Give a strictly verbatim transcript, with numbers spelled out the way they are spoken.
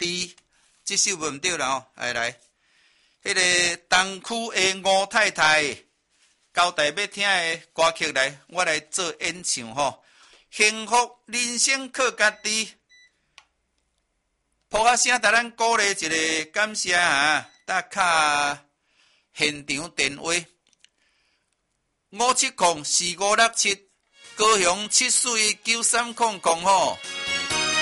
地，这首文对了哦，来来，迄、那个东区的吴太太交代要听的歌曲来，我来做演唱吼。幸福人生靠家己，播啊声，甲咱鼓励一个，感谢啊！搭卡现场电话五七零四五六七，高雄七四一九三空空吼。